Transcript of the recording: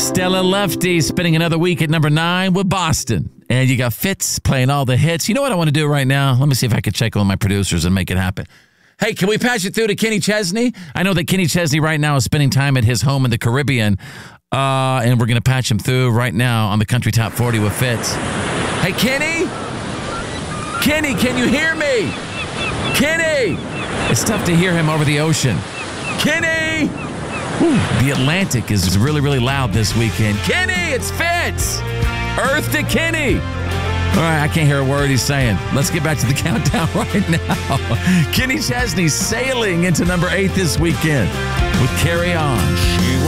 Stella Lefty spending another week at number 9 with Boston. And you got Fitz playing all the hits. You know what I want to do right now? Let me see if I can check on my producers and make it happen. Hey, can we patch it through to Kenny Chesney? I know that Kenny Chesney right now is spending time at his home in the Caribbean. And we're going to patch him through right now on the Country Top 40 with Fitz. Hey, Kenny? Kenny, can you hear me? Kenny! It's tough to hear him over the ocean. Kenny! Whew, the Atlantic is really, really loud this weekend. Kenny, it's Fitz! Earth to Kenny! All right, I can't hear a word he's saying. Let's get back to the countdown right now. Kenny Chesney sailing into number 8 this weekend with Carry On.